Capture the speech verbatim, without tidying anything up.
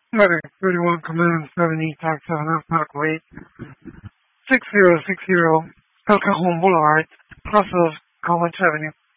thirty-one Command seventy, Tax seven F Parkway, six zero six zero El Cajon Boulevard, Crossroads, College Avenue.